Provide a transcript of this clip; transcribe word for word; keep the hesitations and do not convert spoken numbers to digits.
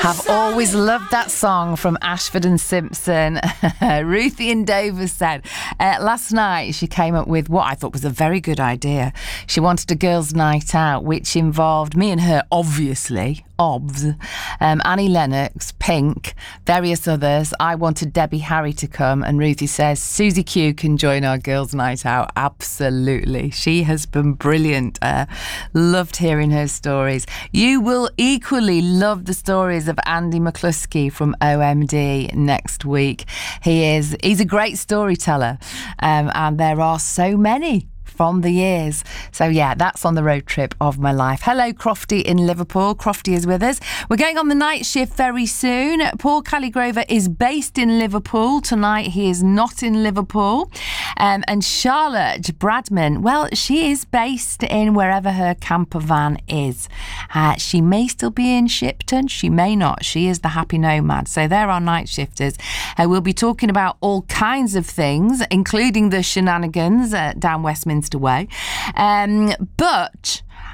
Have always loved that song from Ashford and Simpson. Ruthie and Dover said uh, last night she came up with what I thought was a very good idea. She wanted a girls' night out, which involved me and her, obviously, obs, um, Annie Lennox, Pink, various others. I wanted Debbie Harry to come, and Ruthie says Susie Q can join our girls' night out. Absolutely. She has been brilliant. Uh, loved hearing her stories. You will equally love the stories of Andy McCluskey from O M D next week. He is, he's a great storyteller, um, and there are so many from the years. So yeah, that's on the road trip of my life. Hello, Crofty in Liverpool. Crofty is with us. We're going on the night shift very soon. Paul Caligrover is based in Liverpool tonight. He is not in Liverpool. Um, and Charlotte Bradman, well, she is based in wherever her camper van is. Uh, she may still be in Shipton. She may not. She is the happy nomad. So there are night shifters. Uh, we'll be talking about all kinds of things, including the shenanigans uh, down Westminster Way. Um, but